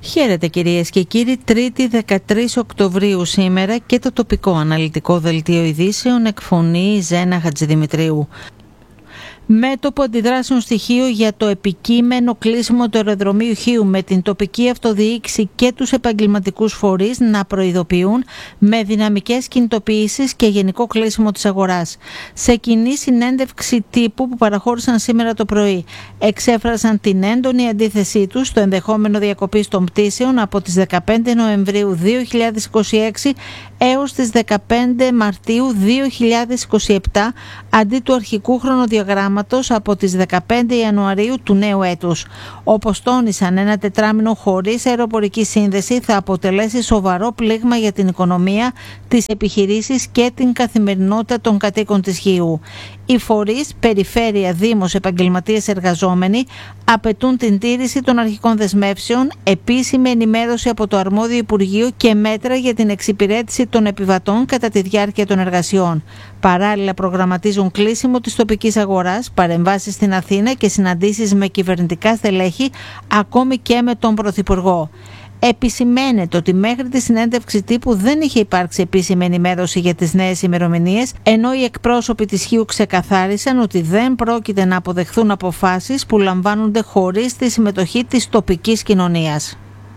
Χαίρετε κυρίες και κύριοι, Τρίτη 13 Οκτωβρίου σήμερα και το τοπικό αναλυτικό δελτίο ειδήσεων εκφωνεί η Ζένα Χατζηδημητρίου. Μέτωπο αντιδράσεων στοιχείο για το επικείμενο κλείσιμο του αεροδρομίου Χίου με την τοπική αυτοδιοίκηση και τους επαγγελματικούς φορείς να προειδοποιούν με δυναμικές κινητοποιήσεις και γενικό κλείσιμο της αγοράς. Σε κοινή συνέντευξη τύπου που παραχώρησαν σήμερα το πρωί, εξέφρασαν την έντονη αντίθεσή τους στο ενδεχόμενο διακοπής των πτήσεων από τις 15 Νοεμβρίου 2026 έως τις 15 Μαρτίου 2027 αντί του αρχικού χρονοδιαγράμματος από τις 15 Ιανουαρίου του νέου έτους. Όπως τόνισαν, ένα τετράμινο χωρίς αεροπορική σύνδεση θα αποτελέσει σοβαρό πλήγμα για την οικονομία, τις επιχειρήσεις και την καθημερινότητα των κατοίκων της Χίου. Οι φορείς, περιφέρεια, δήμος, επαγγελματίες, εργαζόμενοι απαιτούν την τήρηση των αρχικών δεσμεύσεων, επίσημη ενημέρωση από το αρμόδιο Υπουργείο και μέτρα για την εξυπηρέτηση των επιβατών κατά τη διάρκεια των εργασιών. Παράλληλα, προγραμματίζουν κλείσιμο της τοπικής αγοράς, παρεμβάσεις στην Αθήνα και συναντήσεις με κυβερνητικά στελέχη, ακόμη και με τον Πρωθυπουργό. Επισημαίνεται ότι μέχρι τη συνέντευξη τύπου δεν είχε υπάρξει επίσημη ενημέρωση για τις νέες ημερομηνίες, ενώ οι εκπρόσωποι της Χίου ξεκαθάρισαν ότι δεν πρόκειται να αποδεχθούν αποφάσεις που λαμβάνονται χωρίς τη συμμετοχή της τοπικής κοινωνίας.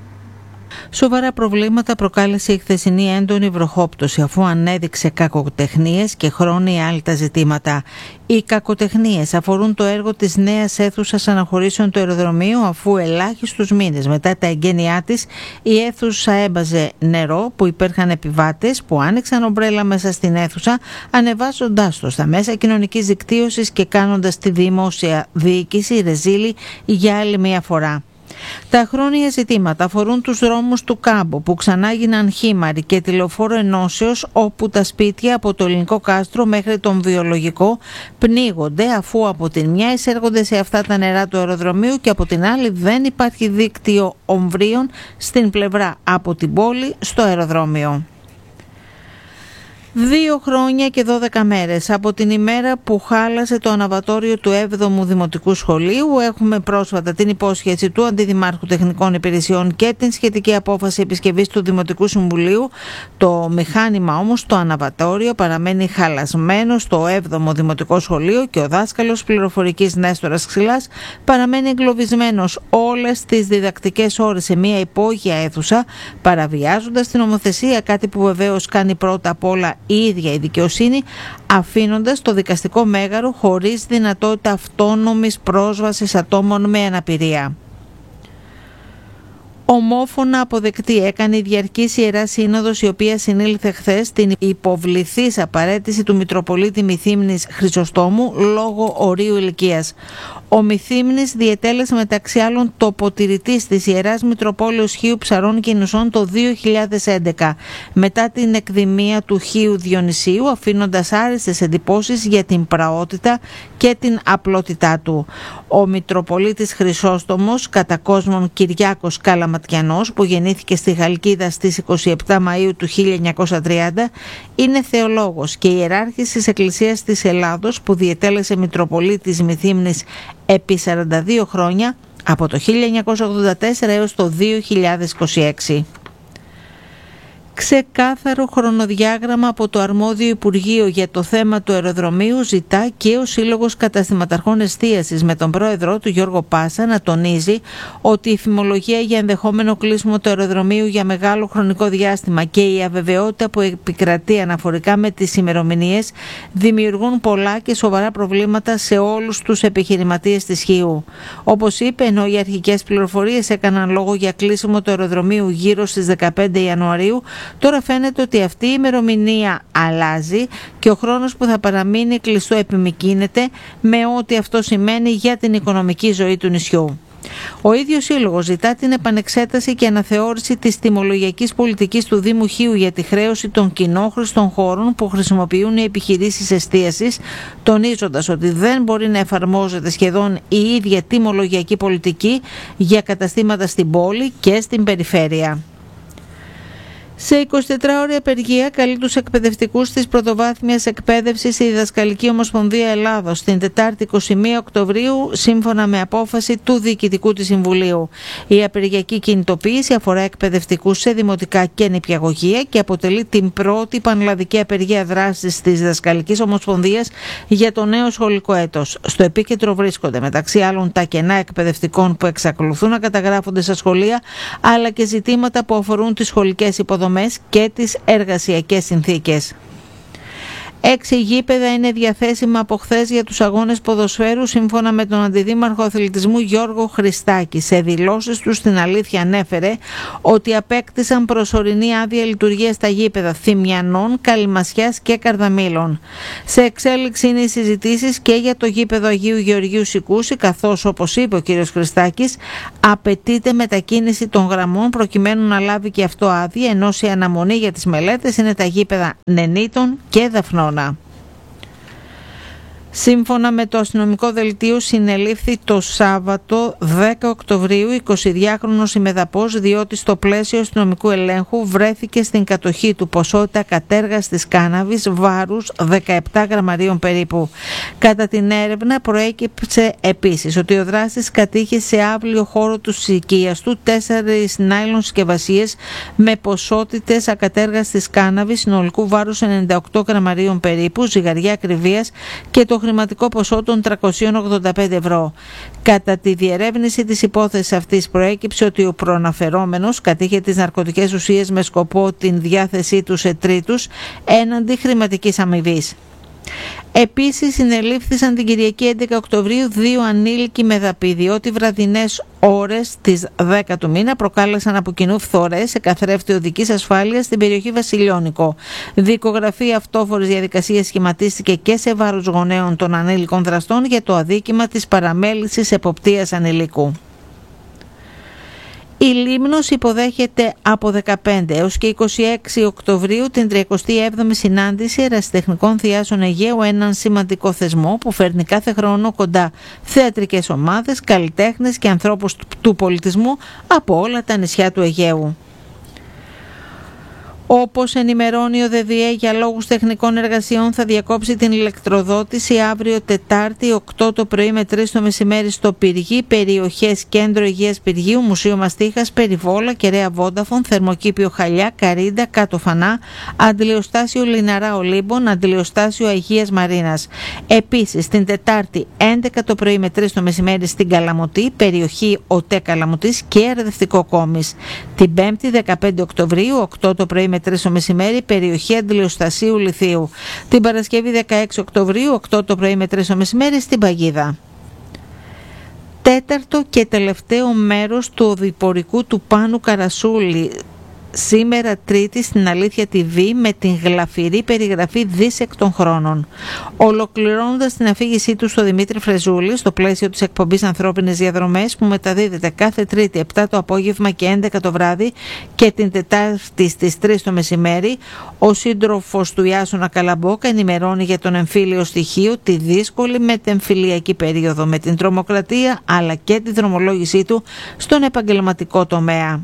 Σοβαρά προβλήματα προκάλεσε η χθεσινή έντονη βροχόπτωση, αφού ανέδειξε κακοτεχνίες και χρόνια άλλα ζητήματα. Οι κακοτεχνίες αφορούν το έργο της νέας αίθουσας αναχωρήσεων του αεροδρομίου, αφού ελάχιστους μήνες μετά τα εγγένειά της η αίθουσα έμπαζε νερό, που υπήρχαν επιβάτες που άνοιξαν ομπρέλα μέσα στην αίθουσα, ανεβάζοντάς το στα μέσα κοινωνικής δικτύωσης και κάνοντας τη δημόσια διοίκηση ρεζίλη για άλλη μια φορά. Τα χρόνια ζητήματα αφορούν τους δρόμους του Κάμπο που ξανά γίναν χήμαροι και τη Λεωφόρο Ενώσεως, όπου τα σπίτια από το Ελληνικό Κάστρο μέχρι τον Βιολογικό πνίγονται, αφού από την μια εισέρχονται σε αυτά τα νερά του αεροδρομίου και από την άλλη δεν υπάρχει δίκτυο ομβρίων στην πλευρά από την πόλη στο αεροδρόμιο. 2 χρόνια και 12 μέρες από την ημέρα που χάλασε το αναβατόριο του 7ου Δημοτικού Σχολείου. Έχουμε πρόσφατα την υπόσχεση του Αντιδημάρχου Τεχνικών Υπηρεσιών και την σχετική απόφαση επισκευής του Δημοτικού Συμβουλίου. Το μηχάνημα όμως, το αναβατόριο, παραμένει χαλασμένο στο 7ο Δημοτικό Σχολείο και ο δάσκαλος πληροφορικής Νέστορας Ξυλάς παραμένει εγκλωβισμένος όλες τις διδακτικές ώρες σε μια υπόγεια αίθουσα, παραβιάζοντας την νομοθεσία, κάτι που βεβαίως κάνει πρώτα απ' όλα η ίδια η δικαιοσύνη, αφήνοντας το δικαστικό μέγαρο χωρίς δυνατότητα αυτόνομης πρόσβασης ατόμων με αναπηρία. Ομόφωνα αποδεκτή έκανε η Διαρκής Ιερά Σύνοδος, η οποία συνήλθε χθες την υποβληθής απαρέτηση του Μητροπολίτη Μυθύμνης Χρυσοστόμου λόγω ορίου ηλικίας. Ο Μυθύμνης διετέλεσε μεταξύ άλλων τοποτηρητής της Ιεράς Μητροπόλεως Χίου Ψαρών και Νησών το 2011, μετά την εκδημία του Χίου Διονυσίου, αφήνοντας άριστες εντυπώσεις για την πραότητα και την απλότητά του. Ο Μητροπολίτης Χρυσόστομος, κατά κόσμον Κυριάκος Καλαματιανός, που γεννήθηκε στη Χαλκίδα στις 27 Μαΐου του 1930, είναι θεολόγος και ιεράρχης της Εκκλησίας της Ελλάδος, που διετέλεσε Μητροπολίτης Μυθύμνης επί 42 χρόνια, από το 1984 έως το 2026. Ξεκάθαρο χρονοδιάγραμμα από το αρμόδιο Υπουργείο για το θέμα του αεροδρομίου ζητά και ο Σύλλογος Καταστηματαρχών Εστίασης, με τον πρόεδρό του Γιώργο Πάσα να τονίζει ότι η φημολογία για ενδεχόμενο κλείσιμο του αεροδρομίου για μεγάλο χρονικό διάστημα και η αβεβαιότητα που επικρατεί αναφορικά με τις ημερομηνίες δημιουργούν πολλά και σοβαρά προβλήματα σε όλους τους επιχειρηματίες της Χίου. Όπως είπε, ενώ οι αρχικές πληροφορίες έκαναν λόγο για κλείσιμο του αεροδρομίου γύρω στις 15 Ιανουαρίου, τώρα φαίνεται ότι αυτή η ημερομηνία αλλάζει και ο χρόνος που θα παραμείνει κλειστό επιμικρύνεται, με ό,τι αυτό σημαίνει για την οικονομική ζωή του νησιού. Ο ίδιος σύλλογος ζητά την επανεξέταση και αναθεώρηση της τιμολογιακής πολιτικής του Δήμου Χίου για τη χρέωση των κοινόχρηστων χώρων που χρησιμοποιούν οι επιχειρήσεις εστίασης, τονίζοντας ότι δεν μπορεί να εφαρμόζεται σχεδόν η ίδια τιμολογιακή πολιτική για καταστήματα στην πόλη και στην περιφέρεια. Σε 24ωρη απεργία καλεί τους εκπαιδευτικούς της πρωτοβάθμιας εκπαίδευσης η Διδασκαλική Ομοσπονδία Ελλάδος την Τετάρτη 21 Οκτωβρίου σύμφωνα με απόφαση του Διοικητικού της Συμβουλίου. Η απεργιακή κινητοποίηση αφορά εκπαιδευτικούς σε δημοτικά και νηπιαγωγεία και αποτελεί την πρώτη πανελλαδική απεργία δράσης της Διδασκαλικής Ομοσπονδίας για το νέο σχολικό έτος. Στο επίκεντρο βρίσκονται μεταξύ άλλων τα κενά εκπαιδευτικών που εξακολουθούν να καταγράφονται στα σχολεία, αλλά και ζητήματα που αφορούν τις σχολικές υποδομές και τις εργασιακές συνθήκες. 6 γήπεδα είναι διαθέσιμα από χθες για τους αγώνες ποδοσφαίρου σύμφωνα με τον Αντιδήμαρχο Αθλητισμού Γιώργο Χριστάκη. Σε δηλώσεις του στην Αλήθεια ανέφερε ότι απέκτησαν προσωρινή άδεια λειτουργίας στα γήπεδα Θημιανών, Καλυμασιάς και Καρδαμήλων. Σε εξέλιξη είναι οι συζητήσεις και για το γήπεδο Αγίου Γεωργίου Σικούση, καθώς όπως είπε ο κ. Χριστάκης απαιτείται μετακίνηση των γραμμών προκειμένου να λάβει και αυτό άδεια, ενώ σε αναμονή για τις μελέτες είναι τα γήπεδα Νενίτων και Δαφνών. Σύμφωνα με το αστυνομικό δελτίο συνελήφθη το Σάββατο 10 Οκτωβρίου 22χρονος ημεδαπός, διότι στο πλαίσιο αστυνομικού ελέγχου βρέθηκε στην κατοχή του ποσότητα κατέργαστης κάναβης βάρους 17 γραμμαρίων περίπου. Κατά την έρευνα προέκυψε επίσης ότι ο δράστης κατήχε σε αύλιο χώρο του οικίας του 4 νάιλον συσκευασίες με ποσότητες ακατέργαστης κάναβης συνολικού βάρους 98 γραμμαρίων περίπου, ζυγαριά ακριβίας και το χρηματικό ποσό των 385 ευρώ. Κατά τη διερεύνηση της υπόθεσης αυτής προέκυψε ότι ο προαναφερόμενος κατήχε τις ναρκωτικές ουσίες με σκοπό την διάθεσή τους σε τρίτους έναντι χρηματικής αμοιβής. Επίσης συνελήφθησαν την Κυριακή 11 Οκτωβρίου 2 ανήλικοι μεδαποί, διότι βραδινές ώρες της 10 του μήνα προκάλεσαν από κοινού φθορές σε καθρέφτη οδικής ασφάλειας στην περιοχή Βασιλιώνικο. Δικογραφή αυτόφορης διαδικασίας σχηματίστηκε και σε βάρος γονέων των ανήλικων δραστών για το αδίκημα της παραμέλησης εποπτείας ανηλίκου. Η Λίμνος υποδέχεται από 15 έως και 26 Οκτωβρίου την 37η συνάντηση ερασιτεχνικών θειάσεων Αιγαίου, έναν σημαντικό θεσμό που φέρνει κάθε χρόνο κοντά θεατρικές ομάδες, καλλιτέχνες και ανθρώπους του πολιτισμού από όλα τα νησιά του Αιγαίου. Όπως ενημερώνει ο ΔΔΕ, για λόγους τεχνικών εργασιών θα διακόψει την ηλεκτροδότηση αύριο Τετάρτη 8 το πρωί με 3 το μεσημέρι στο Πυργή, περιοχές Κέντρο Υγείας Πυργίου, Μουσείο Μαστίχας, Περιβόλα, Κεραία Βόνταφον, Θερμοκήπιο Χαλιά, Καρίντα, Κάτω Φανά, Αντιλιοστάσιο Λιναρά Ολύμπων, Αντιλιοστάσιο Αγίας Μαρίνας. Επίσης την Τετάρτη 11 το πρωί με 3 το μεσημέρι στην Καλαμωτή, περιοχή ΟΤΕ Καλαμωτής και Ερδευτικό Κόμις. Την 5η 15 Οκτωβρίου 8 το πρωί με 3 το μεσημέρι, περιοχή Αντιλιοστασίου Λιθίου. Την Παρασκευή 16 Οκτωβρίου 8 το πρωί με 3 το μεσημέρι στην Παγίδα. Τέταρτο και τελευταίο μέρος του οδηπορικού του Πάνου Καρασούλη. Σήμερα Τρίτη στην Αλήθεια TV με την γλαφυρή περιγραφή δίσεκτων χρόνων. Ολοκληρώνοντας την αφήγησή του στο Δημήτρη Φρεζούλη στο πλαίσιο της εκπομπής Ανθρώπινες Διαδρομές που μεταδίδεται κάθε Τρίτη 7 το απόγευμα και 11 το βράδυ και την Τετάρτη στις 3 το μεσημέρι, ο σύντροφος του Ιάσονα Καλαμπόκα ενημερώνει για τον εμφύλιο στοιχείο, τη δύσκολη μετεμφυλιακή περίοδο με την τρομοκρατία αλλά και τη δρομολόγησή του στον επαγγελματικό τομέα.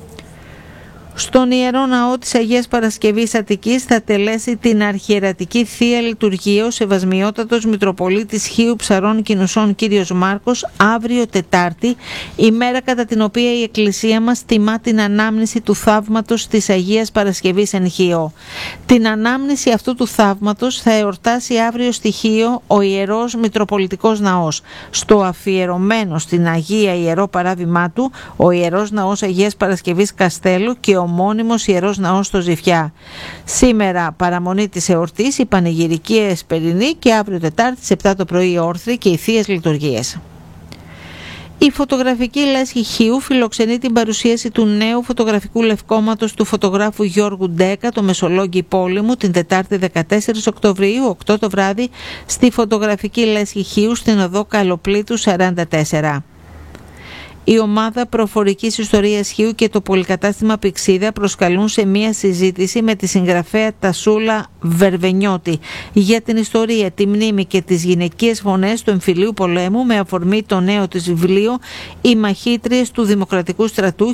Στον Ιερό Ναό της Αγίας Παρασκευής Αττικής θα τελέσει την αρχιερατική Θεία Λειτουργία ο Σεβασμιότατος Μητροπολίτης Χίου Ψαρών Κινουσών Κύριος Μάρκος αύριο Τετάρτη, ημέρα κατά την οποία η Εκκλησία μας τιμά την ανάμνηση του θαύματος της Αγίας Παρασκευής εν Χίο. Την ανάμνηση αυτού του θαύματος θα εορτάσει αύριο στη Χίο ο Ιερός Μητροπολιτικός Ναός. Στο αφιερωμένο στην Αγία Ιερό Παράβημά του, ο Ιερός Ναός Αγίας Παρασκευής Καστέλου και ο μόνιμος Ιερός Ναός στο Ζηφιά. Σήμερα παραμονή της εορτής, η Πανηγυρική Εσπερινή και αύριο Τετάρτη στις 7 το πρωί οι όρθροι και οι Θείες Λειτουργίες. Η φωτογραφική λέσχη Χίου φιλοξενεί την παρουσίαση του νέου φωτογραφικού λευκόματος του φωτογράφου Γιώργου Ντέκα, το Μεσολόγγι Πόλεμου, την Τετάρτη 14 Οκτωβρίου, 8 το βράδυ, στη φωτογραφική λέσχη Χίου στην οδό Καλοπλήτου 44. Η ομάδα Προφορικής Ιστορίας Χίου και το πολυκατάστημα Πηξίδα προσκαλούν σε μία συζήτηση με τη συγγραφέα Τασούλα Βερβενιώτη για την ιστορία, τη μνήμη και τις γυναικείες φωνές του εμφυλίου πολέμου με αφορμή το νέο της βιβλίο «Οι μαχήτριες του Δημοκρατικού Στρατού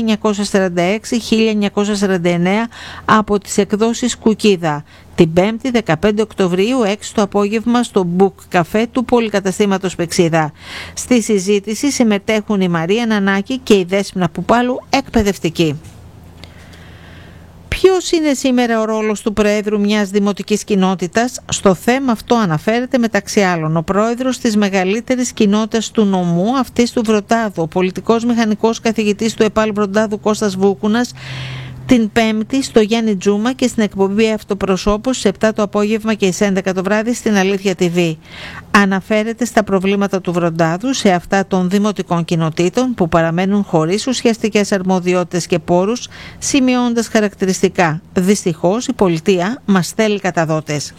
1946-1949» από τις εκδόσεις Κουκίδα. Την 5η 15 Οκτωβρίου 6 το απόγευμα στο Book Café του Πολυκαταστήματος Πεξίδα. Στη συζήτηση συμμετέχουν η Μαρία Νανάκη και η Δέσποινα Πουπάλου, εκπαιδευτική. Ποιος είναι σήμερα ο ρόλος του Προέδρου μιας δημοτικής κοινότητας? Στο θέμα αυτό αναφέρεται μεταξύ άλλων ο πρόεδρος της μεγαλύτερης κοινότητας του νομού, αυτής του Βροντάδου, ο πολιτικός μηχανικός καθηγητής του ΕΠΑΛ Βροντάδου Κώστας Βούκουνας, την 5η στο Γιάννη Τζούμα και στην εκπομπή Αυτοπροσώπους στις 7 το απόγευμα και στις 11 το βράδυ στην Αλήθεια TV. Αναφέρεται στα προβλήματα του Βροντάδου, σε αυτά των δημοτικών κοινοτήτων που παραμένουν χωρίς ουσιαστικές αρμοδιότητες και πόρους, σημειώντας χαρακτηριστικά. Δυστυχώς η πολιτεία μας στέλνει καταδότες.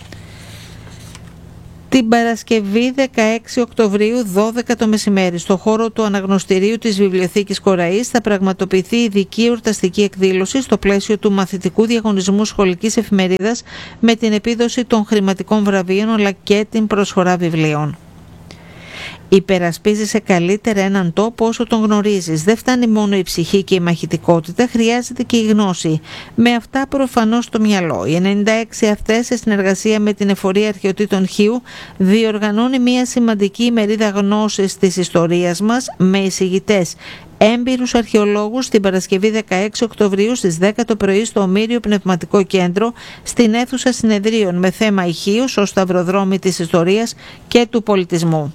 Την Παρασκευή 16 Οκτωβρίου 12 το μεσημέρι στο χώρο του αναγνωστηρίου της Βιβλιοθήκης Κοραής θα πραγματοποιηθεί ειδική εορταστική εκδήλωση στο πλαίσιο του μαθητικού διαγωνισμού σχολικής εφημερίδας με την επίδοση των χρηματικών βραβείων αλλά και την προσφορά βιβλίων. Υπερασπίζεσαι καλύτερα έναν τόπο όσο τον γνωρίζεις. Δεν φτάνει μόνο η ψυχή και η μαχητικότητα, χρειάζεται και η γνώση. Με αυτά προφανώς στο μυαλό. Οι 96 αυτές, σε συνεργασία με την Εφορία Αρχαιοτήτων Χίου, διοργανώνει μια σημαντική ημερίδα γνώσης της ιστορίας μας με εισηγητές έμπειρους αρχαιολόγους την Παρασκευή 16 Οκτωβρίου στις 10 το πρωί στο Ομήριο Πνευματικό Κέντρο στην αίθουσα συνεδρίων με θέμα η Χίος ως σταυροδρόμι της ιστορίας και του πολιτισμού.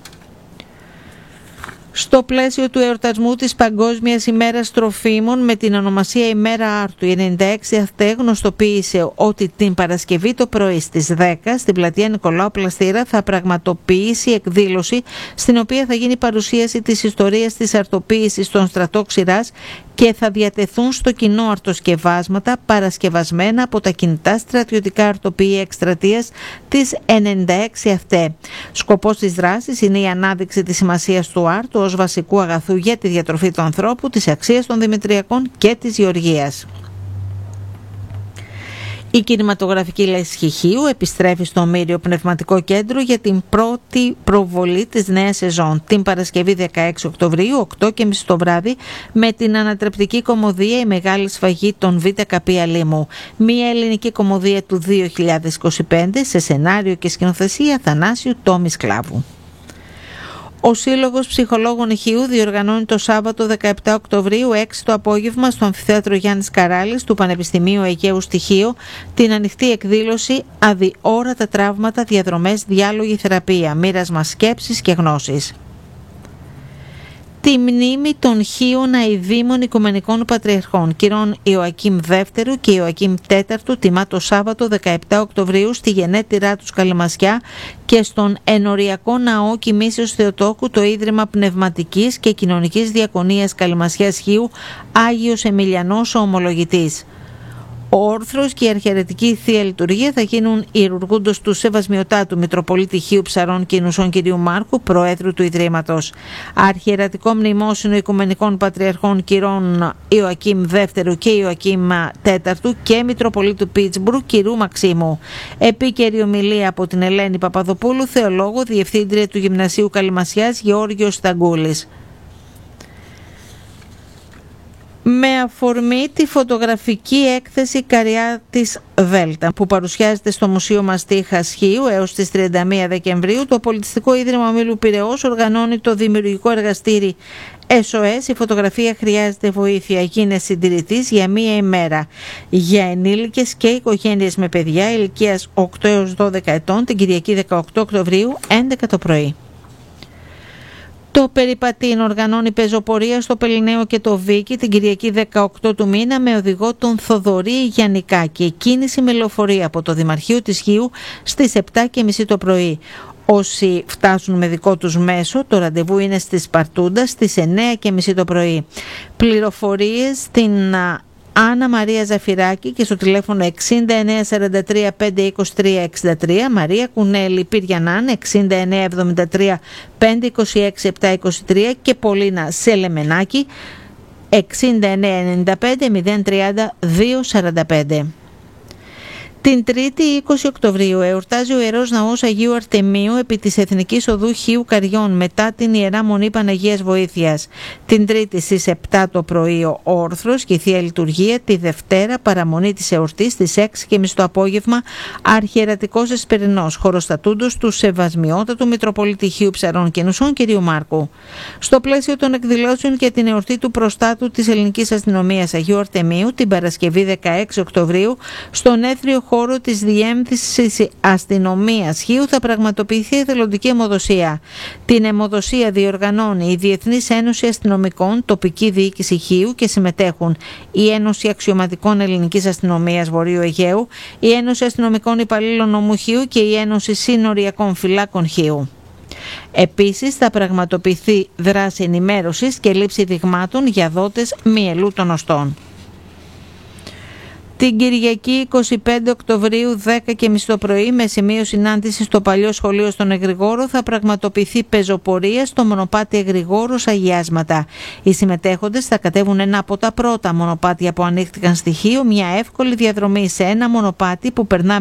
Στο πλαίσιο του εορτασμού της Παγκόσμιας ημέρας τροφίμων με την ονομασία ημέρα Άρτου, η 96 ΑΘΕ γνωστοποίησε ότι την Παρασκευή το πρωί στις 10 στην πλατεία Νικολάου Πλαστήρα θα πραγματοποιήσει εκδήλωση στην οποία θα γίνει παρουσίαση της ιστορίας της αρτοποίησης στον στρατό Ξηράς και θα διατεθούν στο κοινό αρτοσκευάσματα παρασκευασμένα από τα κινητά στρατιωτικά αρτοποιεία εκστρατείας της 96 ΑΘΕ. Σκοπός της δράσης είναι η ανάδειξη της σημασίας του άρτου ως βασικού αγαθού για τη διατροφή του ανθρώπου, της αξίας των δημητριακών και της γεωργίας. Η κινηματογραφική λέσχη Χίου επιστρέφει στο Ομήριο Πνευματικό Κέντρο για την πρώτη προβολή της νέας σεζόν την Παρασκευή 16 Οκτωβρίου 8.30 το βράδυ με την ανατρεπτική κωμωδία «Η Μεγάλη Σφαγή των ΒΚ Αλήμου». Μια ελληνική κωμωδία του 2025 σε σενάριο και σκηνοθεσία Θανάσιου Τόμι Σκλάβου. Ο Σύλλογος Ψυχολόγων Χίου διοργανώνει το Σάββατο 17 Οκτωβρίου 6 το απόγευμα στο Αμφιθέατρο Γιάννης Καράλης του Πανεπιστημίου Αιγαίου στη Χίο την ανοιχτή εκδήλωση «Αδιόρατα τραύματα, διαδρομές, διάλογη θεραπεία, μοίρασμα σκέψης και γνώσης». Τη μνήμη των Χίων Αηδήμων Οικουμενικών Πατριαρχών κυρών Ιωακήμ Δεύτερου και Ιωακήμ Τέταρτου τιμά το Σάββατο 17 Οκτωβρίου στη γενέτειρά τους Καλαμασιά και στον ενοριακό ναό Κοιμήσεως Θεοτόκου το Ίδρυμα Πνευματικής και Κοινωνικής Διακονίας Καλαμασιάς Χίου Άγιος Εμιλιανός ο Ομολογητής. Ο όρθρος και η αρχιερετική Θεία Λειτουργία θα γίνουν ιερουργούντος του Σεβασμιωτάτου Μητροπολίτη Χίου Ψαρών και Νουσών κ. Μάρκου, Προέδρου του Ιδρύματος. Αρχιερατικό μνημόσυνο Οικουμενικών Πατριαρχών κ. Ιωακήμ Δεύτερου και Ιωακήμ Τέταρτου και Μητροπολίτου Πίτσμπουργκ κ. Μαξίμου. Επίκαιρη ομιλία από την Ελένη Παπαδοπούλου, θεολόγο, Διευθύντρια του Γυμνασίου Καλυμασιάς Γεώργιος Σταγκούλης. Με αφορμή τη φωτογραφική έκθεση Καριάτης Δέλτα που παρουσιάζεται στο Μουσείο Μαστίχας Χίου έως τις 31 Δεκεμβρίου, το Πολιτιστικό Ίδρυμα Ομίλου Πειραιώς οργανώνει το δημιουργικό εργαστήρι SOS. Η φωτογραφία χρειάζεται βοήθεια. Γίνε συντηρητής για μία ημέρα για ενήλικες και οικογένειες με παιδιά ηλικίας 8 έως 12 ετών την Κυριακή 18 Οκτωβρίου 11 το πρωί. Το Περιπατήν οργανώνει πεζοπορία στο Πελληναίο και το Βίκι την Κυριακή 18 του μήνα με οδηγό τον Θοδωρή Γιαννικάκη. Κίνηση με λεωφορεία από το Δημαρχείο της Χίου στις 7.30 το πρωί. Όσοι φτάσουν με δικό τους μέσο, το ραντεβού είναι στη Σπαρτούντα στις 9.30 το πρωί. Πληροφορίες στην Άννα Μαρία Ζαφυράκη και στο τηλέφωνο 6943 523 63, Μαρία Κουνέλη Πυριανάν 6973 526 723 και Πολίνα Σελεμενάκη 6995 030 245. Την 3η 20 Οκτωβρίου εορτάζει ο Ιερός Ναός Αγίου Αρτεμίου επί της Εθνικής Οδού Χίου Καριών μετά την Ιερά Μονή Παναγίας Βοήθειας. Την Τρίτη στις 7 το πρωί ο όρθρος και η Θεία Λειτουργία, τη Δευτέρα παραμονή της εορτής στις 6:30 το απόγευμα αρχιερατικός Εσπερινός, χωροστατούντος του Σεβασμιότατου Μητροπολίτη Χίου Ψαρών και Νουσών κ. Μάρκου. Στο πλαίσιο των εκδηλώσεων για την εορτή του προστάτου της Ελληνικής Αστυνομίας Αγίου Αρτεμίου την Παρασκευή 16 Οκτωβρίου στον έθριο χώρο της Διεύθυνσης Αστυνομίας Χίου θα πραγματοποιηθεί εθελοντική αιμοδοσία. Την αιμοδοσία διοργανώνει η Διεθνής Ένωση Αστυνομικών, τοπική διοίκηση Χίου και συμμετέχουν η Ένωση Αξιωματικών Ελληνικής Αστυνομίας Βορείου Αιγαίου, η Ένωση Αστυνομικών Υπαλλήλων Νομού Χίου και η Ένωση Συνοριακών Φυλάκων Χίου. Επίσης θα πραγματοποιηθεί δράση ενημέρωσης και λήψη δειγμάτων για δότες μυελού των οστών. Την Κυριακή 25 Οκτωβρίου 10:30 το πρωί με σημείο συνάντηση στο Παλιό Σχολείο στον Εγρηγόρο θα πραγματοποιηθεί πεζοπορία στο μονοπάτι Εγρηγόρος Αγιάσματα. Οι συμμετέχοντες θα κατέβουν ένα από τα πρώτα μονοπάτια που ανοίχτηκαν στη Χίο, μια εύκολη διαδρομή σε ένα μονοπάτι που περνά